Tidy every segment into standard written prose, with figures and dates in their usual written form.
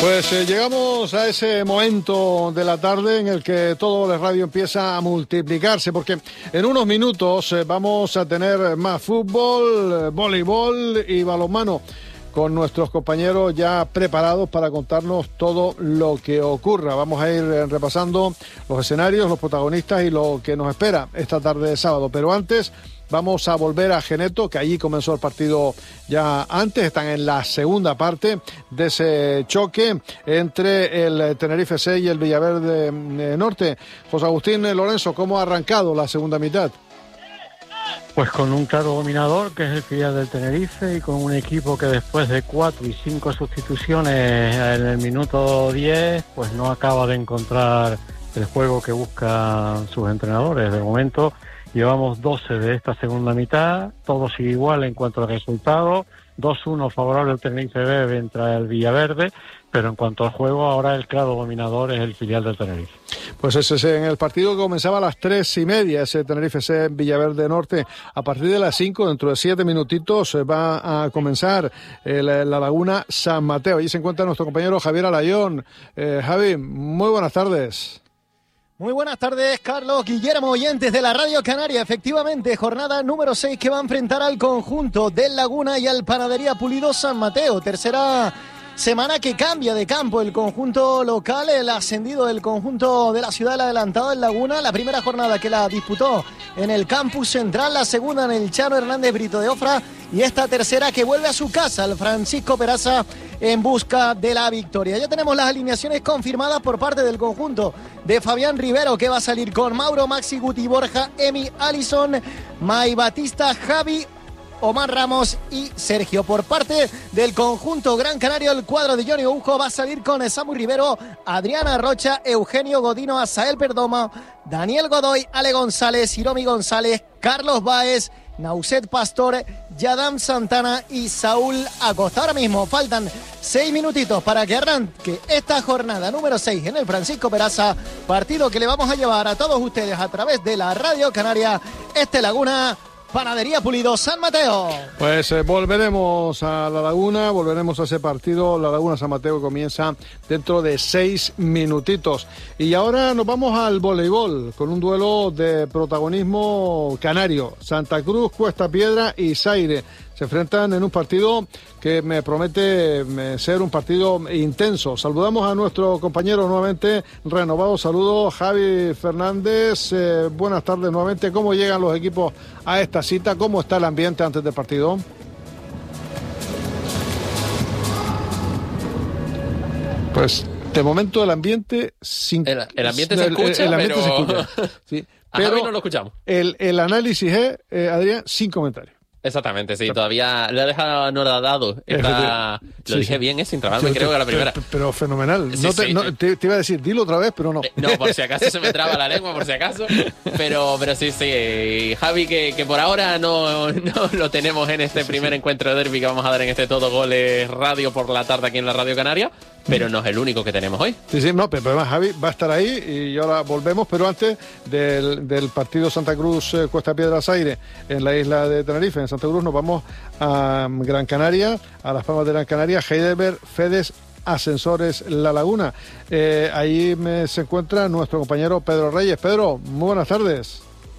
Pues llegamos a ese momento de la tarde en el que todo el radio empieza a multiplicarse, porque en unos minutos vamos a tener más fútbol, voleibol y balonmano, con nuestros compañeros ya preparados para contarnos todo lo que ocurra. Vamos a ir repasando los escenarios, los protagonistas y lo que nos espera esta tarde de sábado. Pero antes vamos a volver a Geneto, que allí comenzó el partido ya antes. Están en la segunda parte de ese choque entre el Tenerife C y el Villaverde Norte. José Agustín Lorenzo, ¿cómo ha arrancado la segunda mitad? Pues con un claro dominador, que es el filial del Tenerife, y con un equipo que después de 4 y 5 sustituciones en el minuto 10, pues no acaba de encontrar el juego que buscan sus entrenadores. De momento llevamos 12 de esta segunda mitad, todo sigue igual en cuanto al resultado, 2-1 favorable al Tenerife B contra el Villaverde, pero en cuanto al juego, ahora el claro dominador es el filial del Tenerife. Pues ese es en el partido que comenzaba a las 3:30, ese Tenerife C Villaverde Norte. A partir de las 5, dentro de 7 minutitos, va a comenzar la Laguna San Mateo. Allí se encuentra nuestro compañero Javier Alayón. Javi, muy buenas tardes. Muy buenas tardes, Carlos, Guillermo, oyentes de la Radio Canaria. Efectivamente, jornada número 6 que va a enfrentar al conjunto del Laguna y al Panadería Pulido San Mateo. Tercera semana que cambia de campo el conjunto local, el ascendido del conjunto de la ciudad del adelantado del Laguna. La primera jornada que la disputó en el campus central, la segunda en el Chano Hernández Brito de Ofra y esta tercera que vuelve a su casa, el Francisco Peraza, en busca de la victoria. Ya tenemos las alineaciones confirmadas por parte del conjunto de Fabián Rivero, que va a salir con Mauro, Maxi, Guti, Borja, Emi, Alison, May Batista, Javi, Omar Ramos y Sergio. Por parte del conjunto Gran Canario, el cuadro de Johnny Ujo va a salir con Samu Rivero, Adriana Rocha, Eugenio Godino, Asael Perdomo, Daniel Godoy, Ale González, Hiromi González, Carlos Báez, Nauset Pastor, Yadam Santana y Saúl Acosta. Ahora mismo faltan 6 minutitos para que arranque esta jornada número 6 en el Francisco Peraza, partido que le vamos a llevar a todos ustedes a través de la Radio Canaria, Laguna Panadería Pulido San Mateo. Pues volveremos a la Laguna, volveremos a ese partido. La Laguna San Mateo comienza dentro de 6 minutitos. Y ahora nos vamos al voleibol, con un duelo de protagonismo canario. Santa Cruz, Cuesta Piedra y Zaire se enfrentan en un partido que me promete ser un partido intenso. Saludamos a nuestro compañero nuevamente, renovado saludo, Javi Fernández. Buenas tardes nuevamente. ¿Cómo llegan los equipos a esta cita? ¿Cómo está el ambiente antes del partido? Pues de momento el ambiente el ambiente se escucha, el ambiente se escucha. Sí, pero Javi no lo escuchamos. El análisis es, Adrián, sin comentarios. Exactamente, sí, todavía le ha dejado anodado. Lo dije bien, sin trabarme, creo que la primera. Pero fenomenal. Te iba a decir, dilo otra vez, pero no. No, por si acaso se me traba la lengua, por si acaso. Pero sí. Javi, que por ahora no lo tenemos en este primer encuentro de derbi que vamos a dar en este Todo Goles Radio por la tarde aquí en la Radio Canaria. Pero no es el único que tenemos hoy. Sí, no, pero además Javi va a estar ahí y ahora volvemos, pero antes del partido Santa Cruz Cuesta Piedra Zaire en la isla de Tenerife, en Santa Cruz, nos vamos a Gran Canaria, a Las Palmas de Gran Canaria, Heidelberg, Fedes, Ascensores La Laguna. Ahí se encuentra nuestro compañero Pedro Reyes. Pedro, muy buenas tardes.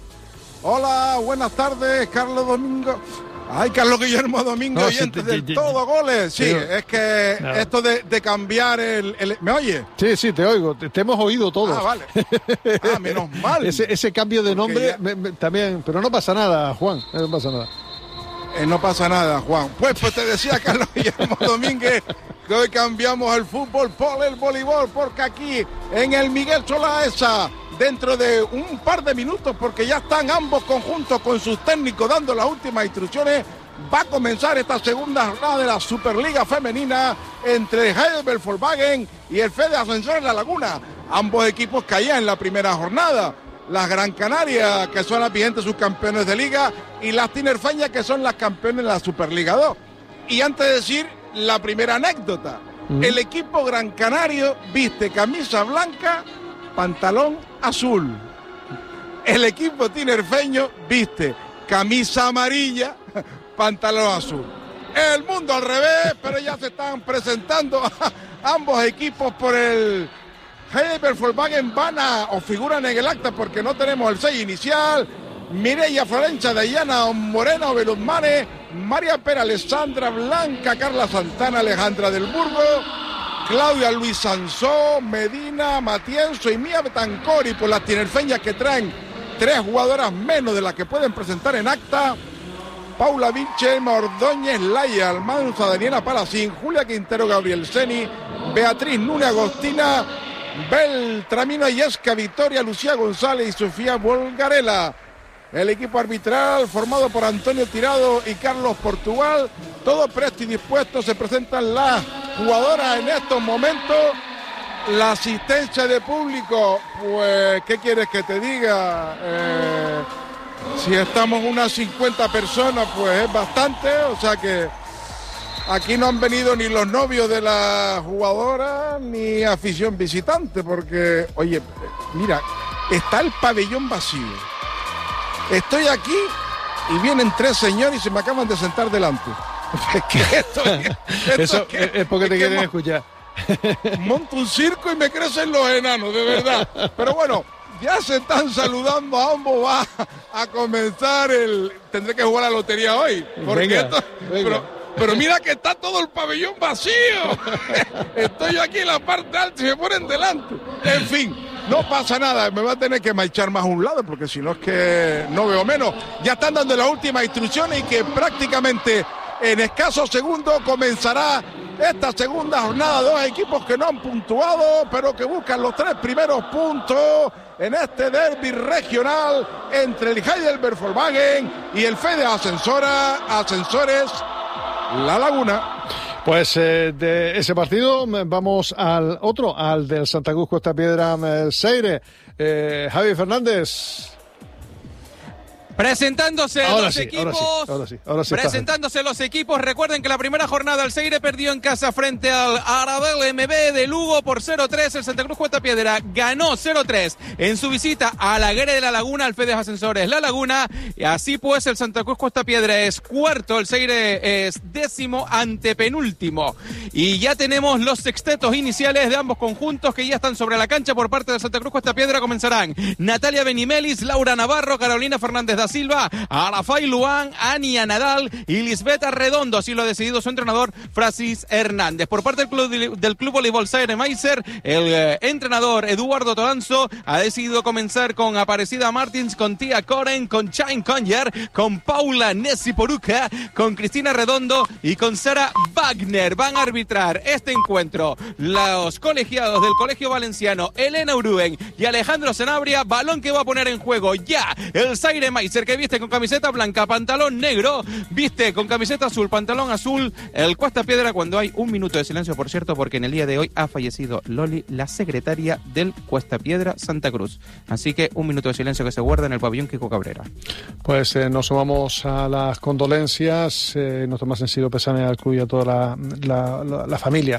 Hola, buenas tardes, Carlos Domingo. Ay, Carlos Guillermo Domingo, oyente del Todo Goles. Sí, es que esto de cambiar ¿me oye? Sí, te oigo. Te hemos oído todos. Ah, vale. Menos mal. Ese cambio de nombre también, pero no pasa nada, Juan. No pasa nada. No pasa nada, Juan. Pues te decía Carlos Guillermo Domínguez que hoy cambiamos el fútbol por el voleibol, porque aquí en el Miguel Solaesa, dentro de un par de minutos, porque ya están ambos conjuntos con sus técnicos dando las últimas instrucciones, va a comenzar esta segunda jornada de la Superliga Femenina entre Heidelberg Volkswagen y el Fede Ascensores La Laguna. Ambos equipos caían en la primera jornada. Las Gran Canaria, que son las vigentes subcampeones de liga, y las Tinerfeñas, que son las campeones de la Superliga 2. Y antes de decir la primera anécdota, el equipo Gran Canario viste camisa blanca, pantalón azul. El equipo tinerfeño viste camisa amarilla, pantalón azul. el mundo al revés, pero ya se están presentando ambos equipos por el Heidelberg Volkswagen Vana, o figuran en el acta porque no tenemos el 6 inicial. Mireia Florencia, Dayana Moreno, Beluzmane, María Pera, Alessandra Blanca, Carla Santana, Alejandra del Burgo, Claudia Luis Sansó, Medina, Matienzo y Mía Betancori, por las tinerfeñas que traen 3 jugadoras menos de las que pueden presentar en acta. Paula Vinche, Ordóñez, Laia Almanza, Daniela Palacín, Julia Quintero, Gabriel Seni, Beatriz Núñez, Agostina Beltramino, Yesca Victoria, Lucía González y Sofía Volgarela. El equipo arbitral formado por Antonio Tirado y Carlos Portugal, todo presto y dispuesto. Se presentan las jugadoras en estos momentos. La asistencia de público, pues, ¿qué quieres que te diga? Si estamos unas 50 personas, pues es bastante, o sea que aquí no han venido ni los novios de la jugadora ni afición visitante, porque, oye, mira, está el pabellón vacío. Estoy aquí y vienen 3 señores y se me acaban de sentar delante. Eso es porque te quieren escuchar. Monto un circo y me crecen los enanos, de verdad. Pero bueno, ya se están saludando, a ambos va a comenzar tendré que jugar a la lotería hoy. Porque venga. Pero mira que está todo el pabellón vacío. Estoy aquí en la parte alta y se ponen delante. En fin, no pasa nada. Me va a tener que marchar más a un lado porque si no es que no veo menos. Ya están dando las últimas instrucciones y que prácticamente en escasos segundos comenzará esta segunda jornada. 2 equipos que no han puntuado, pero que buscan los 3 primeros puntos en este derbi regional entre el Heidelberg Volkswagen y el Fede Ascensores La Laguna. Pues de ese partido vamos al otro, al del Santa Cruz Costa Piedra Seire. Javi Fernández. Presentándose los equipos. Ahora sí presentándose los equipos. Recuerden que la primera jornada el Seire perdió en casa frente al Arabel MB de Lugo por 0-3. El Santa Cruz Costa Piedra ganó 0-3 en su visita a la Guerra de la Laguna, al Fede Ascensores La Laguna. Y así pues el Santa Cruz Costa Piedra es cuarto, el Seire es 10º, antepenúltimo. Y ya tenemos los sextetos iniciales de ambos conjuntos que ya están sobre la cancha por parte del Santa Cruz Costa Piedra. Comenzarán Natalia Benimelis, Laura Navarro, Carolina Fernández da Silva, Arafai Luán, Ania Nadal y Lisbeth Redondo. Así lo ha decidido su entrenador Francis Hernández. Por parte del Club Voleibol Seire Meiser, el entrenador Eduardo Toranzo ha decidido comenzar con Aparecida Martins, con Tia Coren, con Chain Conyer, con Paula Nesiporuca, con Cristina Redondo y con Sara Wagner. Van a arbitrar este encuentro los colegiados del Colegio Valenciano, Elena Uruen y Alejandro Sanabria. Balón que va a poner en juego ya el Seire Meiser, que viste con camiseta blanca, pantalón negro, viste con camiseta azul, pantalón azul, el Cuesta Piedra, cuando hay 1 minuto de silencio, por cierto, porque en el día de hoy ha fallecido Loli, la secretaria del Cuesta Piedra Santa Cruz. Así que 1 minuto de silencio que se guarda en el pabellón Kiko Cabrera. Pues nos sumamos a las condolencias, nuestro más sensible pésame al club y a toda la familia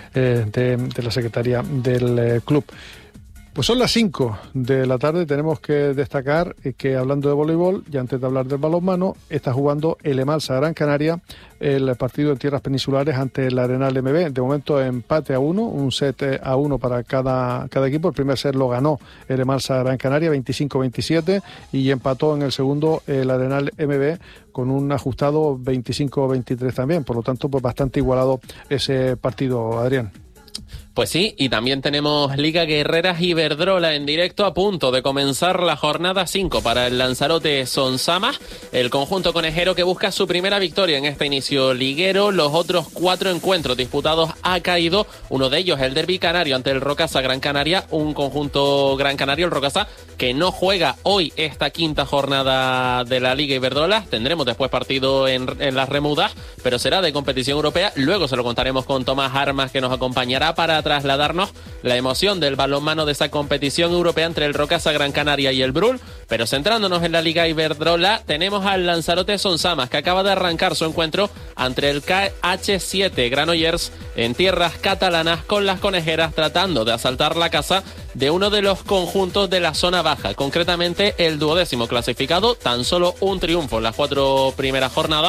de la secretaria del club. Pues son las 5 de la tarde. Tenemos que destacar que, hablando de voleibol, y antes de hablar del balonmano, está jugando el Emalsa Gran Canaria el partido en tierras peninsulares ante el Arenal MB. De momento empate a 1, un set a 1 para cada equipo. El primer set lo ganó el Emalsa Gran Canaria 25-27 y empató en el segundo el Arenal MB con un ajustado 25-23 también. Por lo tanto, pues bastante igualado ese partido, Adrián. Pues sí, y también tenemos Liga Guerreras Iberdrola en directo, a punto de comenzar la jornada 5 para el Lanzarote Sonsama, el conjunto conejero que busca su primera victoria en este inicio liguero. Los otros 4 encuentros disputados ha caído, uno de ellos el derbi canario ante el Rocasa Gran Canaria, un conjunto Gran Canario, el Rocasa, que no juega hoy esta quinta jornada de la Liga Iberdrola. Tendremos después partido en las remudas, pero será de competición europea. Luego se lo contaremos con Tomás Armas, que nos acompañará para trasladarnos la emoción del balonmano de esa competición europea entre el Rocasa Gran Canaria y el Brul. Pero centrándonos en la Liga Iberdrola, tenemos al Lanzarote Sonsamas, que acaba de arrancar su encuentro ante el KH7 Granollers en tierras catalanas, con las conejeras tratando de asaltar la casa de uno de los conjuntos de la zona baja, concretamente el 12º clasificado. Tan solo un triunfo en las 4 primeras jornadas,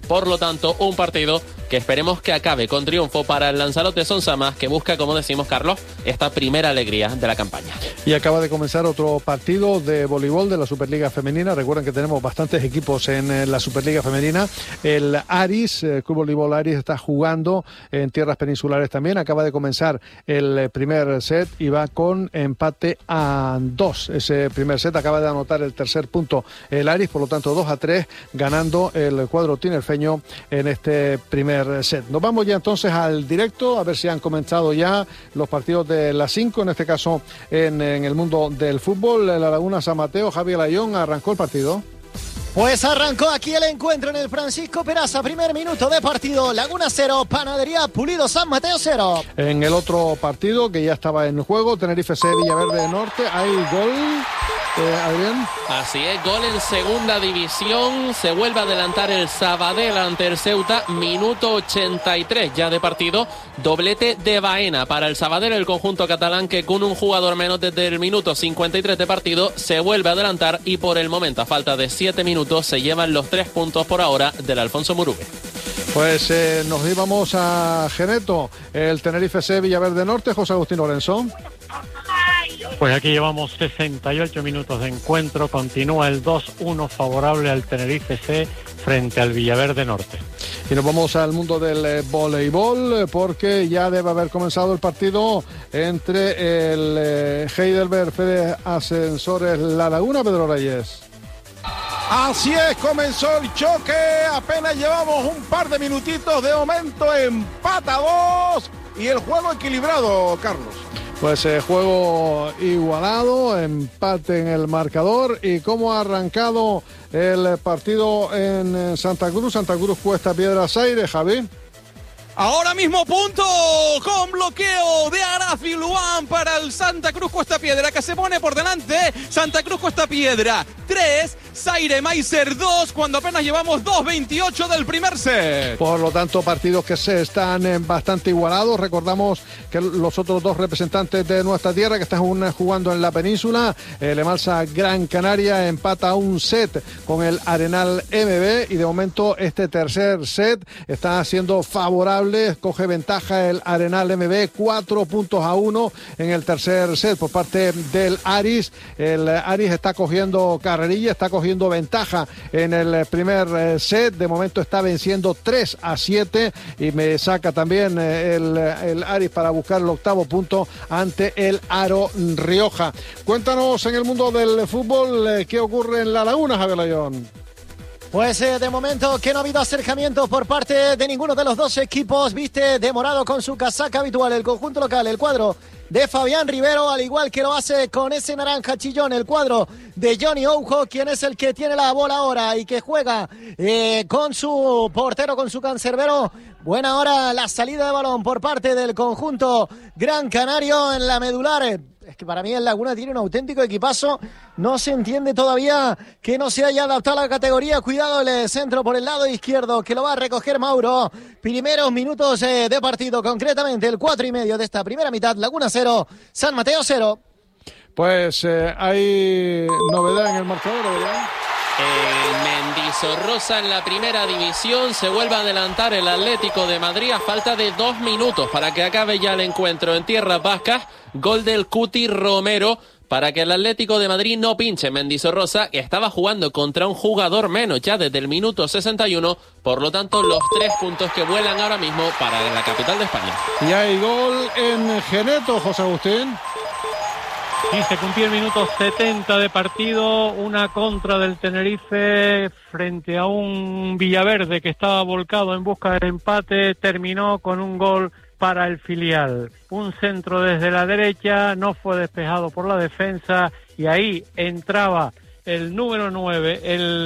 Por lo tanto, un partido que esperemos que acabe con triunfo para el Lanzarote Sonsamas, que busca, como decimos, Carlos, esta primera alegría de la campaña. Y acaba de comenzar otro partido de voleibol de la Superliga Femenina. Recuerden que tenemos bastantes equipos en la Superliga Femenina. El Aris, el Club Voleibol Aris, está jugando en tierras peninsulares también. Acaba de comenzar el primer set y va con empate a 2. Ese primer set acaba de anotar el tercer punto el Aris, por lo tanto 2-3, ganando el cuadro tinerfeño en este primer set. Nos vamos ya entonces al directo, a ver si han comenzado ya los partidos de las 5, en este caso en el mundo del fútbol. La Laguna San Mateo, Javier Layón, arrancó el partido. Pues arrancó aquí el encuentro en el Francisco Peraza, primer minuto de partido, Laguna 0, Panadería Pulido San Mateo 0. En el otro partido que ya estaba en juego, Tenerife C, Villaverde Norte, hay gol, Adrián. Así es, gol en segunda división, se vuelve a adelantar el Sabadell ante el Ceuta, minuto 83 ya de partido, doblete de Baena para el Sabadell, el conjunto catalán que con un jugador menos desde el minuto 53 de partido se vuelve a adelantar y por el momento a falta de 7 minutos se llevan los 3 puntos por ahora del Alfonso Murube. Pues nos íbamos a Geneto, el Tenerife C, Villaverde Norte, José Agustín Lorenzo. Pues aquí llevamos 68 minutos de encuentro, continúa el 2-1 favorable al Tenerife C frente al Villaverde Norte. Y nos vamos al mundo del voleibol, porque ya debe haber comenzado el partido entre el Heidelberg Fede Ascensores La Laguna, Pedro Reyes. Así es, comenzó el choque, apenas llevamos un par de minutitos, de momento empata a 2 y el juego equilibrado, Carlos. Pues juego igualado, empate en el marcador. ¿Y cómo ha arrancado el partido en Santa Cruz Cuesta Piedras Aires, Javi? Ahora mismo punto con bloqueo de Arafi Luan para el Santa Cruz Cuesta Piedra, que se pone por delante. Santa Cruz Cuesta Piedra 3, Zaire Meiser 2, cuando apenas llevamos 2:28 del primer set. Por lo tanto, partidos que se están bastante igualados. Recordamos que los otros dos representantes de nuestra tierra que están jugando en la península, el Emalsa Gran Canaria empata un set con el Arenal MB, y de momento este tercer set está siendo favorable. Coge ventaja el Arenal MB, 4-1 en el tercer set por parte del Aris. El Aris está cogiendo carrerilla, está cogiendo ventaja en el primer set. De momento está venciendo 3-7 y me saca también el Aris para buscar el octavo punto ante el Aro Rioja. Cuéntanos en el mundo del fútbol qué ocurre en La Laguna, Javier Layón. Pues de momento que no ha habido acercamiento por parte de ninguno de los dos equipos. Viste de morado con su casaca habitual el conjunto local, el cuadro de Fabián Rivero, al igual que lo hace con ese naranja chillón el cuadro de Johnny Oujo, quien es el que tiene la bola ahora y que juega con su portero, con su cancerbero. Buena hora la salida de balón por parte del conjunto Gran Canario en la medular. Es que para mí el Laguna tiene un auténtico equipazo. No se entiende todavía que no se haya adaptado a la categoría. Cuidado el centro por el lado izquierdo, que lo va a recoger Mauro. Primeros minutos de partido, concretamente el 4:30 de esta primera mitad. Laguna 0, San Mateo 0. Pues hay novedad en el marcador, ¿verdad? Mendizorroza en la primera división, se vuelve a adelantar el Atlético de Madrid a falta de 2 minutos para que acabe ya el encuentro en tierras vascas. Gol del Cuti Romero para que el Atlético de Madrid no pinche. Mendizorroza estaba jugando contra un jugador menos ya desde el minuto 61, por lo tanto los 3 puntos que vuelan ahora mismo para la capital de España. Y hay gol en Geneto, José Agustín. Sí, se cumplió el minuto 70 de partido, una contra del Tenerife frente a un Villaverde que estaba volcado en busca del empate, terminó con un gol para el filial. Un centro desde la derecha, no fue despejado por la defensa y ahí entraba el número 9,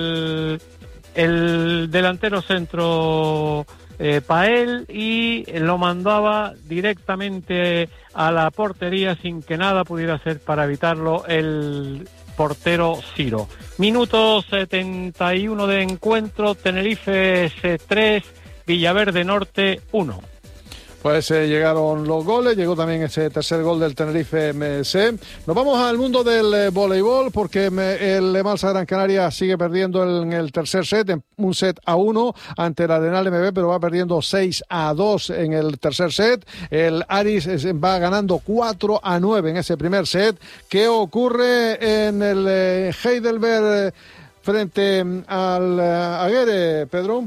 el delantero centro Pael, y lo mandaba directamente a la portería sin que nada pudiera hacer para evitarlo el portero Ciro. Minuto 71 de encuentro, Tenerife 3, Villaverde Norte 1. Pues llegaron los goles, llegó también ese tercer gol del Tenerife MC. Nos vamos al mundo del voleibol porque el Emalsa Gran Canaria sigue perdiendo en el tercer set, en un set a 1 ante el Arenal MB, pero va perdiendo 6-2 en el tercer set. El Aris va ganando 4-9 en ese primer set. ¿Qué ocurre en el Heidelberg frente al Aguere, Pedro?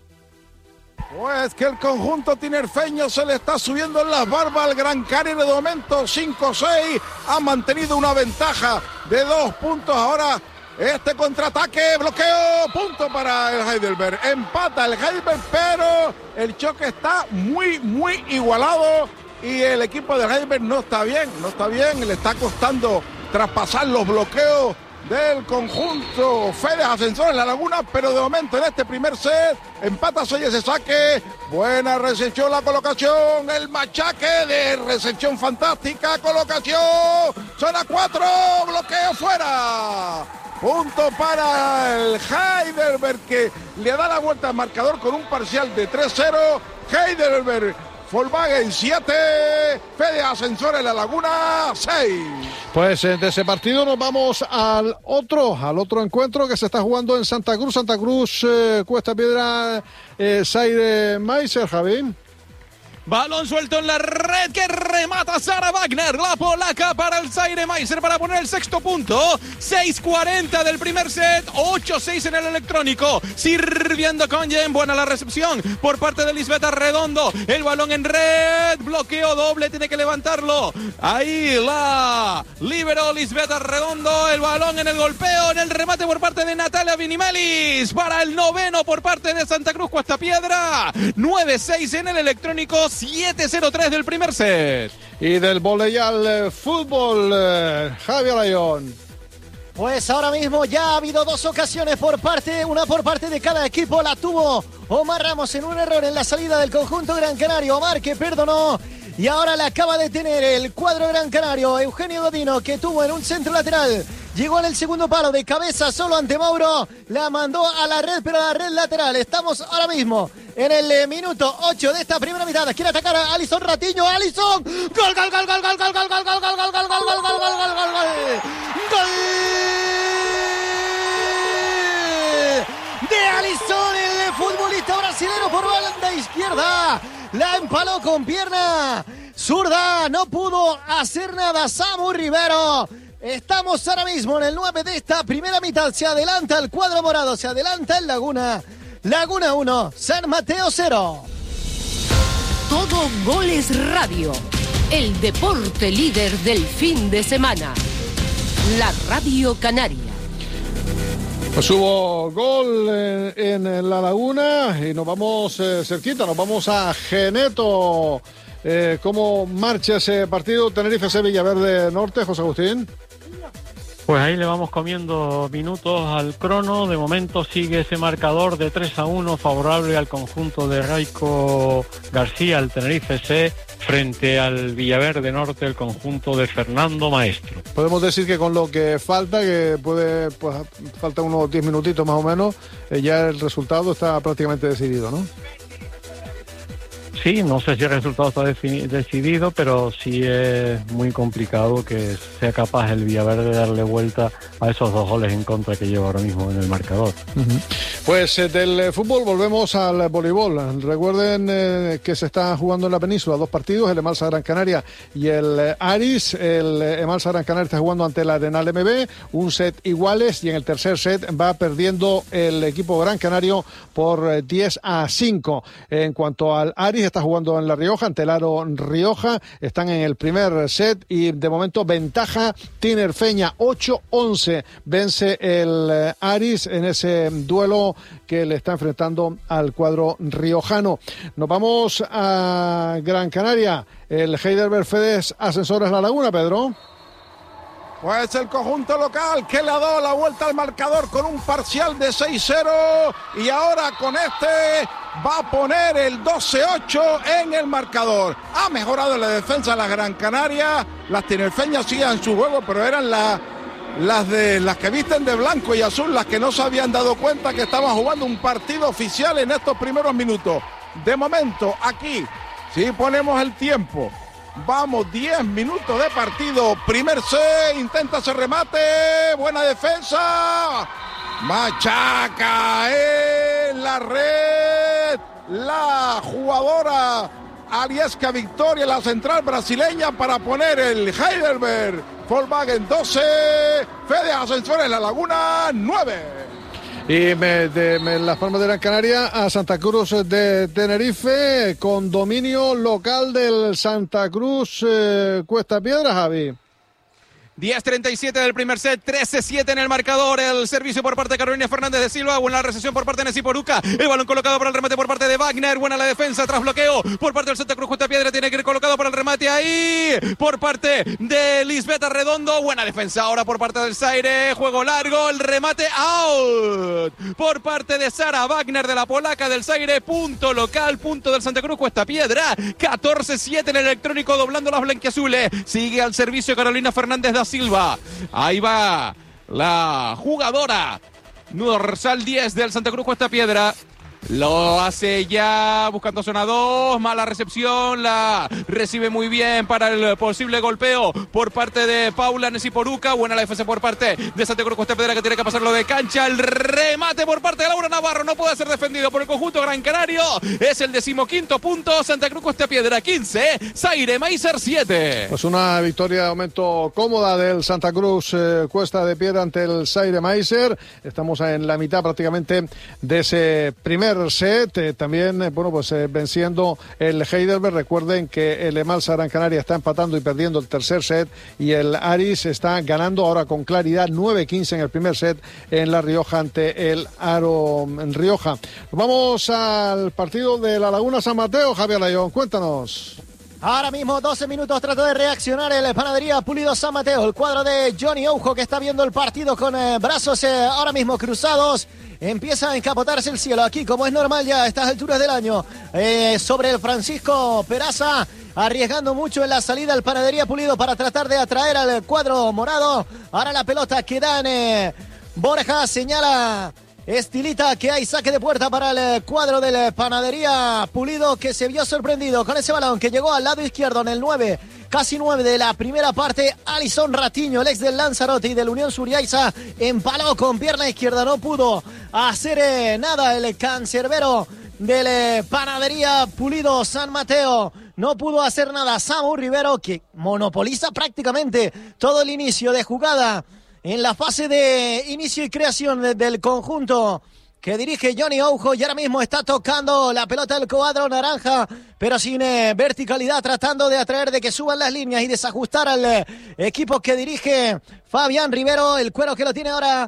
Pues que el conjunto tinerfeño se le está subiendo en las barbas al Gran Canaria de momento, 5-6, ha mantenido una ventaja de 2 puntos. Ahora este contraataque, bloqueo, punto para el Heidelberg. Empata el Heidelberg, pero el choque está muy igualado y el equipo del Heidelberg no está bien, le está costando traspasar los bloqueos del conjunto Fede Ascensor en la Laguna, pero de momento en este primer set empata 6 ese saque, buena recepción, la colocación, el machaque de recepción fantástica, colocación, zona 4, bloqueo fuera, punto para el Heidelberg que le da la vuelta al marcador con un parcial de 3-0, Heidelberg Volkswagen 7, Fede Ascensor en la Laguna 6. Pues de ese partido nos vamos al otro encuentro que se está jugando en Santa Cruz, Cuesta Piedra, Zaire Meiser, Javi. Balón suelto en la red que remata Sara Wagner, la polaca para el Zaire Meiser para poner el sexto punto. 6:40 del primer set, 8-6 en el electrónico. Sirviendo Conjen, buena la recepción por parte de Lisbeth Arredondo. El balón en red, bloqueo doble, tiene que levantarlo. Ahí la liberó Lisbeth Arredondo. El balón en el golpeo, en el remate por parte de Natalia Vinimelis. Para el noveno por parte de Santa Cruz Cuesta Piedra. 9-6 en el electrónico. 7-0-3 del primer set. Y del vóley al fútbol, Javier Ayón. Pues ahora mismo ya ha habido 2 ocasiones una por parte de cada equipo. La tuvo Omar Ramos en un error en la salida del conjunto Gran Canario. Omar que perdonó y ahora la acaba de tener el cuadro Gran Canario. Eugenio Godino que tuvo en un centro lateral. Llegó en el segundo palo de cabeza solo ante Mauro. La mandó a la red, pero a la red lateral. Estamos ahora mismo en el minuto 8 de esta primera mitad. Quiere atacar a Alison Ratiño. Alison. Gol, gol, gol, gol, gol, gol, gol, gol, gol, gol, gol, gol, gol, gol, gol, gol, gol, gol, gol. Gol de Alison, el futbolista brasileño por banda izquierda. La empaló con pierna zurda. No pudo hacer nada Samu Rivero. Estamos ahora mismo en el 9 de esta primera mitad. Se adelanta el cuadro morado, se adelanta el Laguna. Laguna 1, San Mateo 0. Todo Goles Radio, el deporte líder del fin de semana. La Radio Canaria. Pues hubo gol en la Laguna y nos vamos cerquita, nos vamos a Geneto. ¿Cómo marcha ese partido Tenerife-C Villaverde Norte, José Agustín? Pues ahí le vamos comiendo minutos al crono. De momento sigue ese marcador de 3-1 favorable al conjunto de Raico García, el Tenerife C, frente al Villaverde Norte, el conjunto de Fernando Maestro. Podemos decir que con lo que falta, falta unos 10 minutitos más o menos, ya el resultado está prácticamente decidido, ¿no? Sí, no sé si el resultado está decidido, pero sí es muy complicado que sea capaz el Villaverde de darle vuelta a esos 2 goles en contra que lleva ahora mismo en el marcador. Pues del fútbol volvemos al voleibol. Recuerden que se está jugando en la península 2 partidos, el Emalsa Gran Canaria y el Aris. El Emalsa Gran Canaria está jugando ante el Arenal MB, un set iguales, y en el tercer set va perdiendo el equipo Gran Canario por 10-5. En cuanto al Aris, está jugando en La Rioja, ante el Aro Rioja. Están en el primer set y de momento ventaja tinerfeña, 8-11. Vence el Aris en ese duelo que le está enfrentando al cuadro riojano. Nos vamos a Gran Canaria. El Heidelberg Fedes Ascensores La Laguna, Pedro. Pues el conjunto local que le ha dado la vuelta al marcador con un parcial de 6-0 y ahora con este va a poner el 12-8 en el marcador. Ha mejorado la defensa la Gran Canaria, las tinerfeñas siguen su juego, pero eran las que visten de blanco y azul las que no se habían dado cuenta que estaban jugando un partido oficial en estos primeros minutos. De momento aquí Sí, ponemos el tiempo. Vamos, 10 minutos de partido. Primer set, intenta ese remate. Buena defensa. Machaca en la red. La jugadora Alieska Victoria, la central brasileña, para poner el Heidelberg Volkswagen 12. Fede Ascensores La Laguna 9. Y Las Palmas de Gran Canaria a Santa Cruz de Tenerife, con dominio local del Santa Cruz Cuesta Piedra, Javi. 10:37 del primer set, 13-7 en el marcador. El servicio por parte de Carolina Fernández de Silva. Buena recepción por parte de Nessi Poruca. El balón colocado para el remate por parte de Wagner. Buena la defensa tras bloqueo por parte del Santa Cruz Cuesta Piedra. Tiene que ir colocado para el remate ahí por parte de Lisbeth Arredondo. Buena defensa ahora por parte del Zaire. Juego largo. El remate out por parte de Sara Wagner, de la polaca del Zaire. Punto local, punto del Santa Cruz Cuesta Piedra. 14-7 en el electrónico, doblando las blanquiazules. Sigue al servicio Carolina Fernández de Silva. Ahí va la jugadora dorsal 10 del Santa Cruz Cuesta Piedra. Lo hace ya buscando zona 2. Mala recepción. La recibe muy bien para el posible golpeo por parte de Paula Nessi Poruca. Buena la defensa por parte de Santa Cruz Cuesta Piedra, que tiene que pasarlo de cancha. El remate por parte de Laura Navarro no puede ser defendido por el conjunto gran canario. Es el 15º punto. Santa Cruz Cuesta Piedra 15, Zaire Meiser 7. Pues una victoria de momento cómoda del Santa Cruz Cuesta de Piedra ante el Zaire Meiser. Estamos en la mitad prácticamente de ese primer set, también venciendo el Heidelberg. Recuerden que el Emalsa Gran Canaria está empatando y perdiendo el tercer set, y el Aris está ganando ahora con claridad 9-15 en el primer set en La Rioja ante el Aro en Rioja. Vamos al partido de La Laguna San Mateo. Javier Layón, cuéntanos. Ahora mismo 12 minutos, trata de reaccionar el Panadería Pulido San Mateo. El cuadro de Johnny Oujo, que está viendo el partido con brazos ahora mismo cruzados. Empieza a encapotarse el cielo aquí, como es normal ya a estas alturas del año, sobre el Francisco Peraza, arriesgando mucho en la salida el Panadería Pulido para tratar de atraer al cuadro morado. Ahora la pelota queda en Borja, señala Estilita que hay saque de puerta para el cuadro del Panadería Pulido, que se vio sorprendido con ese balón que llegó al lado izquierdo en el 9. Casi 9 de la primera parte. Alison Ratiño, el ex del Lanzarote y del Unión Suriaiza, empaló con pierna izquierda. No pudo hacer nada el cancerbero del Panadería Pulido San Mateo. No pudo hacer nada Samu Rivero, que monopoliza prácticamente todo el inicio de jugada en la fase de inicio y creación del conjunto que dirige Johnny Oujo, y ahora mismo está tocando la pelota del cuadro naranja, pero sin verticalidad, tratando de atraer de que suban las líneas y desajustar al equipo que dirige Fabián Rivero. El cuero que lo tiene ahora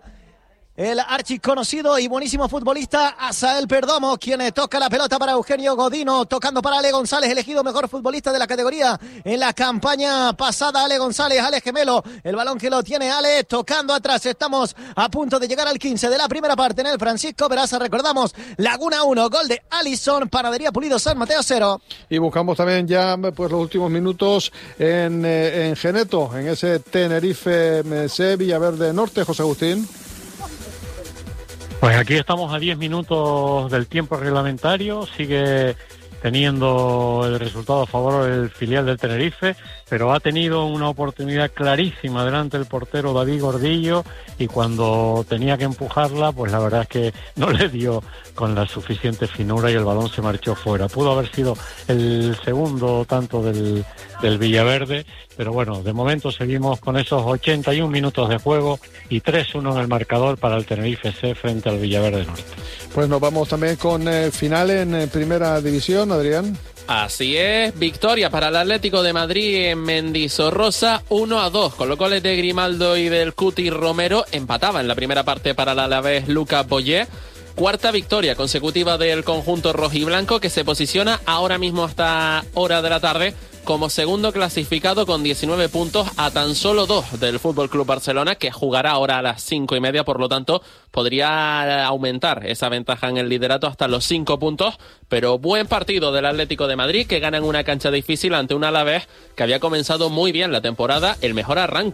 el archiconocido y buenísimo futbolista Asael Perdomo, quien toca la pelota para Eugenio Godino, tocando para Ale González, elegido mejor futbolista de la categoría en la campaña pasada. Ale González, Ale Gemelo, el balón que lo tiene Ale, tocando atrás. Estamos a punto de llegar al 15 de la primera parte en el Francisco Peraza. Recordamos, Laguna 1, gol de Alison, Panadería Pulido San Mateo 0. Y buscamos también ya pues los últimos minutos en Geneto, en ese Tenerife MC Villaverde Norte. José Agustín. Pues aquí estamos a 10 minutos del tiempo reglamentario. Sigue teniendo el resultado a favor del filial del Tenerife, pero ha tenido una oportunidad clarísima delante del portero David Gordillo, y cuando tenía que empujarla, pues la verdad es que no le dio con la suficiente finura y el balón se marchó fuera. Pudo haber sido el segundo tanto del Villaverde, pero bueno, de momento seguimos con esos 81 minutos de juego y 3-1 en el marcador para el Tenerife C frente al Villaverde Norte. Pues nos vamos también con el final en Primera División, Adrián. Así es, victoria para el Atlético de Madrid en Mendizorroza 1-2, con los goles de Grimaldo y del Cuti Romero. Empataba en la primera parte para el Alavés Lucas Boyé. Cuarta victoria consecutiva del conjunto rojiblanco, que se posiciona ahora mismo hasta hora de la tarde como segundo clasificado con 19 puntos, a tan solo 2 del Fútbol Club Barcelona, que jugará ahora a las 5:30, por lo tanto podría aumentar esa ventaja en el liderato hasta los 5 puntos. Pero buen partido del Atlético de Madrid, que gana en una cancha difícil ante un Alavés que había comenzado muy bien la temporada, el mejor arranque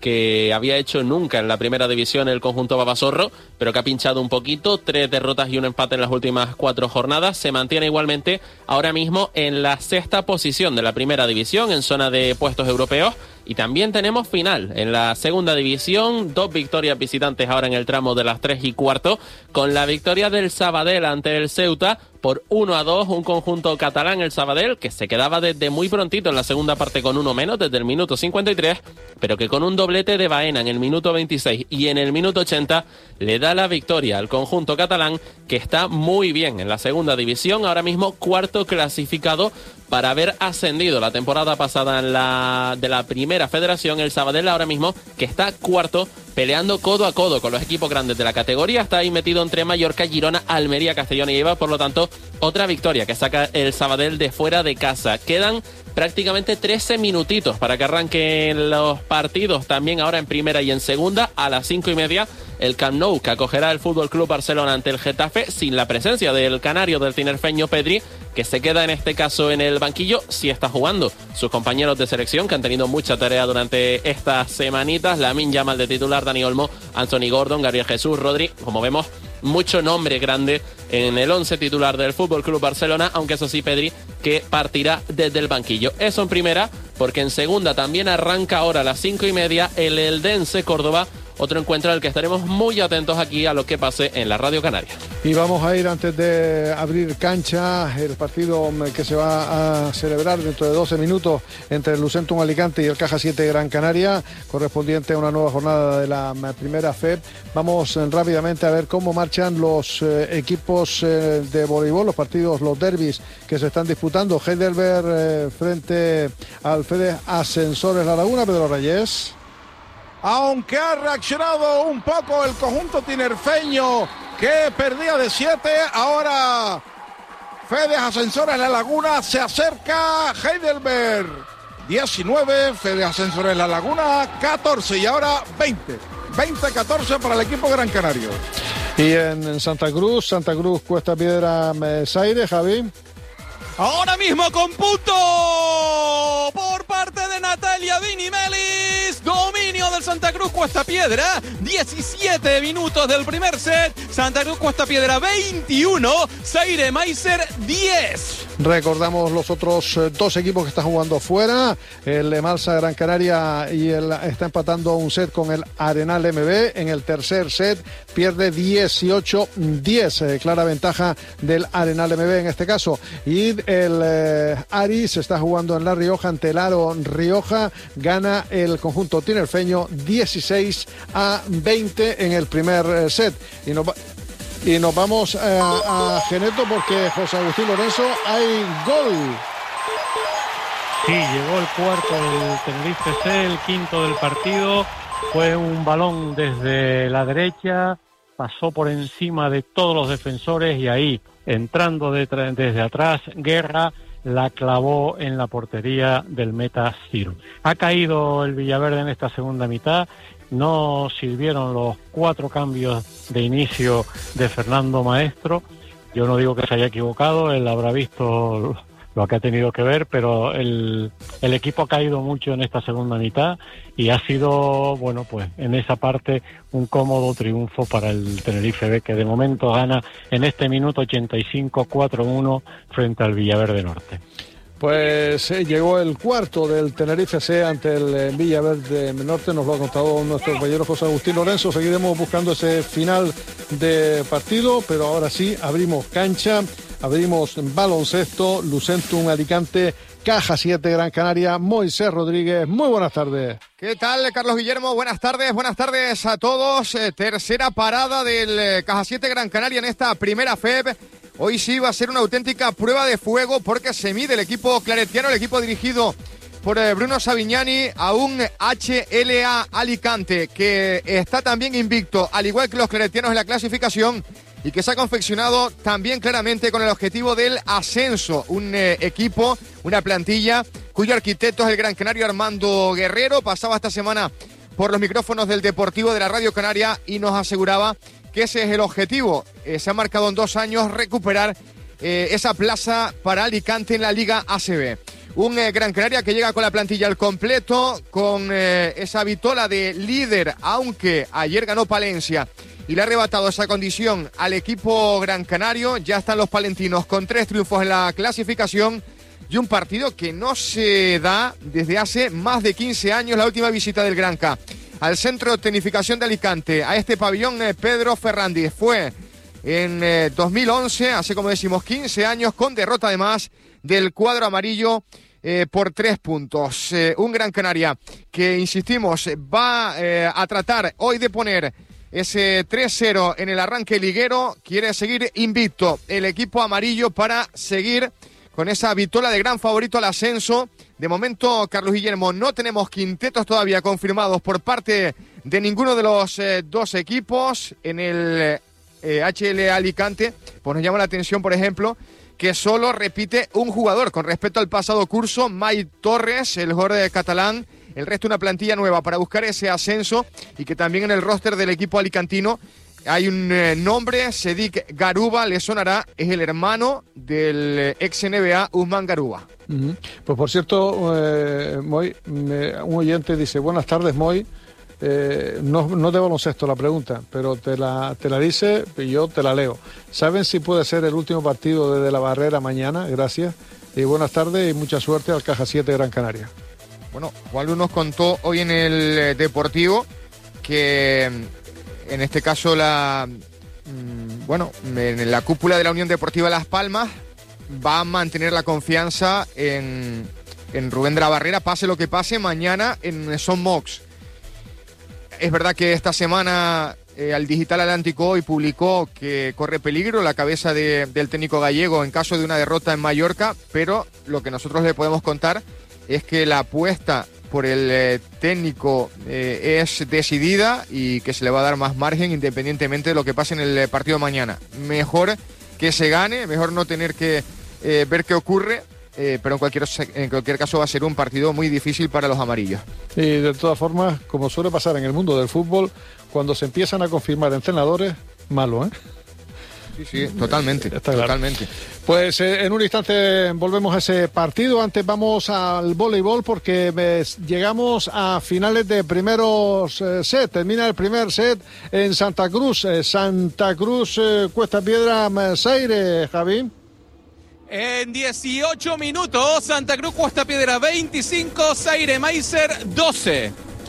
que había hecho nunca en la primera división el conjunto babasorro, pero que ha pinchado un poquito, 3 derrotas y un empate en las últimas 4 jornadas. Se mantiene igualmente ahora mismo en la 6ª posición de la primera división, en zona de puestos europeos. Y también tenemos final en la segunda división, 2 victorias visitantes ahora en el tramo de las 3:15, con la victoria del Sabadell ante el Ceuta por 1-2, un conjunto catalán, el Sabadell, que se quedaba desde muy prontito en la segunda parte con 1 menos, desde el minuto 53, pero que con un doblete de Baena en el minuto 26 y en el minuto 80 le da la victoria al conjunto catalán, que está muy bien en la segunda división, ahora mismo 4º clasificado para haber ascendido la temporada pasada de la primera federación. El Sabadell ahora mismo, que está 4º, peleando codo a codo con los equipos grandes de la categoría, está ahí metido entre Mallorca, Girona, Almería, Castellón y Eibar. Por lo tanto, otra victoria que saca el Sabadell de fuera de casa. Quedan prácticamente 13 minutitos para que arranquen los partidos también ahora en primera y en segunda. A las 5:30 el Camp Nou, que acogerá el Fútbol Club Barcelona ante el Getafe, sin la presencia del canario, del tinerfeño Pedri, que se queda en este caso en el banquillo. Sí está jugando sus compañeros de selección, que han tenido mucha tarea durante estas semanitas. Lamine Yamal de titular, Dani Olmo, Anthony Gordon, Gabriel Jesús, Rodri. Como vemos, mucho nombre grande en el 11 titular del Fútbol Club Barcelona, aunque eso sí, Pedri, que partirá desde el banquillo. Eso en primera, porque en segunda también arranca ahora a las 5:30 el Eldense Córdoba, otro encuentro al que estaremos muy atentos aquí a lo que pase en la Radio Canaria. Y vamos a ir, antes de abrir cancha, el partido que se va a celebrar dentro de 12 minutos entre el Lucentum Alicante y el Caja 7 Gran Canaria, correspondiente a una nueva jornada de la primera FEB. Vamos rápidamente a ver cómo marchan los equipos de voleibol, los partidos, los derbis que se están disputando. Heidelberg frente al Fede Ascensores La Laguna. Pedro Reyes. Aunque ha reaccionado un poco el conjunto tinerfeño, que perdía de 7, ahora Fede Ascensores La Laguna se acerca. Heidelberg 19, Fede Ascensores La Laguna 14 y ahora 20-14 para el equipo Gran Canario. Y en Santa Cruz Cuesta Piedra Mesaire, Javi. Ahora mismo con punto por parte de Natalia Vinimelis. Dominio del Santa Cruz Cuesta Piedra. 17 minutos del primer set. Santa Cruz Cuesta Piedra 21. Zaire Meiser 10. Recordamos los otros 2 equipos que están jugando fuera. El Emalsa Gran Canaria está empatando un set con el Arenal MB. En el tercer set pierde 18-10. Clara ventaja del Arenal MB en este caso. Y el Aris está jugando en La Rioja ante el Aro Rioja. Gana el conjunto tinerfeño 16-20 en el primer set. Y nos vamos a Geneto, porque José Agustín Lorenzo, hay gol. Sí, llegó el cuarto del Tenerife C, el quinto del partido. Fue un balón desde la derecha, pasó por encima de todos los defensores y ahí, entrando desde atrás, Guerra la clavó en la portería del meta Ciro. Ha caído el Villaverde en esta segunda mitad. No sirvieron los 4 cambios de inicio de Fernando Maestro. Yo no digo que se haya equivocado, él habrá visto lo que ha tenido que ver, pero el equipo ha caído mucho en esta segunda mitad y ha sido, bueno, pues en esa parte un cómodo triunfo para el Tenerife B, que de momento gana en este minuto 85 4-1 frente al Villaverde Norte. Pues llegó el cuarto del Tenerife C ante el Villaverde Norte, nos lo ha contado nuestro compañero José Agustín Lorenzo. Seguiremos buscando ese final de partido, pero ahora sí abrimos cancha, abrimos baloncesto. Lucentum Alicante, Caja 7 Gran Canaria. Moisés Rodríguez, muy buenas tardes. ¿Qué tal, Carlos Guillermo? Buenas tardes a todos. Tercera parada del Caja 7 Gran Canaria en esta primera FEB. Hoy sí va a ser una auténtica prueba de fuego, porque se mide el equipo claretiano, el equipo dirigido por Bruno Savignani, a un HLA Alicante que está también invicto, al igual que los claretianos en la clasificación, y que se ha confeccionado también claramente con el objetivo del ascenso. Un equipo, una plantilla cuyo arquitecto es el gran canario Armando Guerrero. Pasaba esta semana por los micrófonos del Deportivo de la Radio Canaria y nos aseguraba que ese es el objetivo. Se ha marcado en 2 años recuperar esa plaza para Alicante en la Liga ACB. Un Gran Canaria que llega con la plantilla al completo, con esa vitola de líder, aunque ayer ganó Palencia y le ha arrebatado esa condición al equipo gran canario. Ya están los palentinos con 3 triunfos en la clasificación y un partido que no se da desde hace más de 15 años, la última visita del Granca al Centro de Tecnificación de Alicante, a este pabellón Pedro Fernández. Fue en 2011, hace como decimos 15 años, con derrota además del cuadro amarillo por 3 puntos. Un Gran Canaria que, insistimos, va a tratar hoy de poner ese 3-0 en el arranque liguero. Quiere seguir invicto el equipo amarillo para seguir con esa vitola de gran favorito al ascenso. De momento, Carlos Guillermo, no tenemos quintetos todavía confirmados por parte de ninguno de los dos equipos. En el HL Alicante, pues nos llama la atención, por ejemplo, que solo repite un jugador con respecto al pasado curso, Mai Torres, el jugador catalán. El resto una plantilla nueva para buscar ese ascenso, y que también en el roster del equipo alicantino hay un nombre, Sedik Garuba, le sonará, es el hermano del ex NBA Usman Garuba. Pues por cierto, Moy, un oyente dice, buenas tardes, Moy. No de baloncesto la pregunta, pero te la dice y yo te la leo. ¿Saben si puede ser el último partido desde la Barrera mañana? Gracias. Y buenas tardes y mucha suerte al Caja 7 Gran Canaria. Bueno, Juanlu nos contó hoy en el Deportivo que en este caso en la cúpula de la Unión Deportiva Las Palmas va a mantener la confianza en Rubén de la Barrera, pase lo que pase mañana en Son Mox. Es verdad que esta semana al Digital Atlántico hoy publicó que corre peligro la cabeza del técnico gallego en caso de una derrota en Mallorca, pero lo que nosotros le podemos contar es que la apuesta por el técnico es decidida y que se le va a dar más margen independientemente de lo que pase en el partido de mañana. Mejor que se gane, mejor no tener que ver qué ocurre, pero en cualquier caso va a ser un partido muy difícil para los amarillos. Y de todas formas, como suele pasar en el mundo del fútbol, cuando se empiezan a confirmar entrenadores, malo, ¿eh? Sí, totalmente. Está claro. Totalmente. Pues en un instante volvemos a ese partido. Antes vamos al voleibol porque llegamos a finales de primeros set. Termina el primer set en Santa Cruz. Cuesta Piedra, Zaire, Javi. En 18 minutos, Santa Cruz Cuesta Piedra 25, Zaire Meiser 12.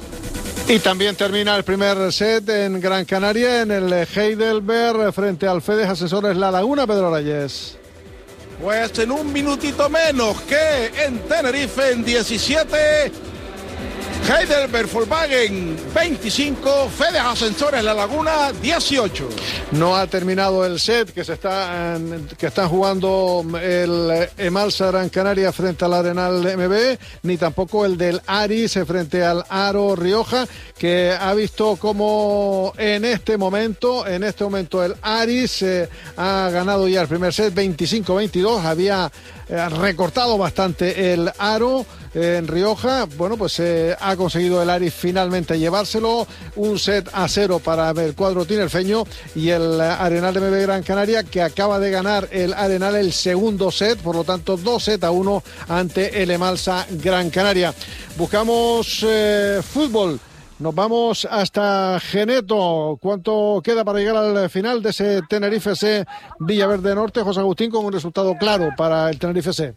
Y también termina el primer set en Gran Canaria, en el Heidelberg, frente al Fedes Asesores La Laguna, Pedro Reyes. Pues en un minutito menos que en Tenerife, en 17, Heidelberg Volkswagen 25, Fedes Ascensores La Laguna 18. No ha terminado el set que están jugando el Emalsa Gran Canaria frente al Arenal MB, ni tampoco el del Aris frente al Aro Rioja, que ha visto como en este momento el Aris ha ganado ya el primer set 25-22, había recortado bastante el Aro en Rioja. Bueno, pues ha conseguido el Aris finalmente llevárselo, 1-0 para el cuadro tinerfeño, y el Arenal MB Gran Canaria, que acaba de ganar el Arenal el segundo set, por lo tanto 2-1 ante el Emalsa Gran Canaria. Buscamos fútbol. Nos vamos hasta Geneto. ¿Cuánto queda para llegar al final de ese Tenerife C Villaverde Norte, José Agustín, con un resultado claro para el Tenerife C?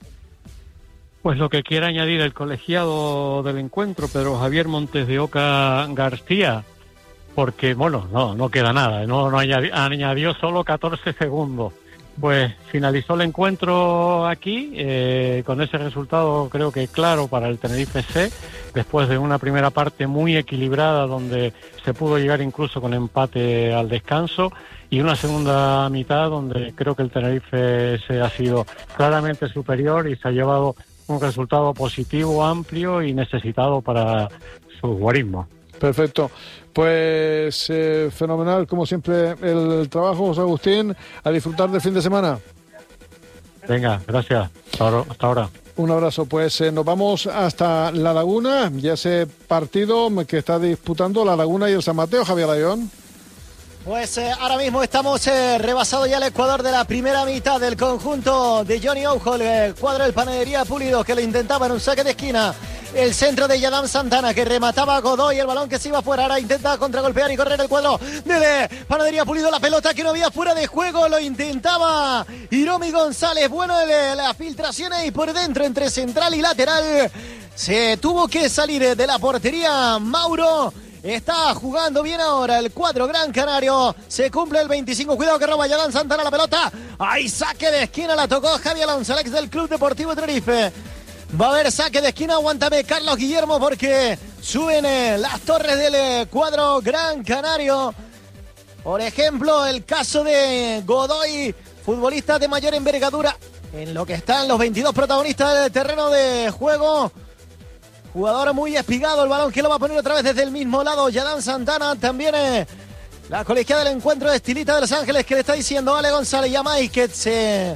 Pues lo que quiera añadir el colegiado del encuentro, Pedro Javier Montes de Oca García, porque, bueno, no queda nada, no añadió solo 14 segundos. Pues finalizó el encuentro aquí, con ese resultado creo que claro para el Tenerife C, después de una primera parte muy equilibrada donde se pudo llegar incluso con empate al descanso, y una segunda mitad donde creo que el Tenerife C ha sido claramente superior y se ha llevado un resultado positivo, amplio y necesitado para su guarismo. Perfecto. Pues fenomenal, como siempre, el trabajo, José Agustín. A disfrutar del fin de semana. Venga, gracias. Hasta ahora. Un abrazo. Pues nos vamos hasta La Laguna, ya ese partido que está disputando La Laguna y el San Mateo, Javier Layón. Pues ahora mismo estamos rebasado ya el Ecuador de la primera mitad del conjunto de Johnny Oujo, el cuadro del Panadería Pulido, que lo intentaba en un saque de esquina. El centro de Yadam Santana, que remataba a Godoy, el balón que se iba fuera, ahora intenta contragolpear y correr el cuadro de Panadería Pulido, la pelota que no había fuera de juego, lo intentaba Hiromi González, bueno la filtración ahí por dentro entre central y lateral, se tuvo que salir de la portería Mauro. Está jugando bien ahora el cuadro Gran Canario. Se cumple el 25. Cuidado que roba Yadam Santana la pelota. Ahí saque de esquina. La tocó Javi Alonso, el ex del Club Deportivo Tenerife. Va a haber saque de esquina. Aguántame, Carlos Guillermo, porque suben las torres del cuadro Gran Canario. Por ejemplo, el caso de Godoy, futbolista de mayor envergadura en lo que están los 22 protagonistas del terreno de juego. Jugador muy espigado, el balón que lo va a poner otra vez desde el mismo lado. Yadam Santana, también la colegiada del encuentro de Estilita de Los Ángeles, que le está diciendo Ale González y a Mike que se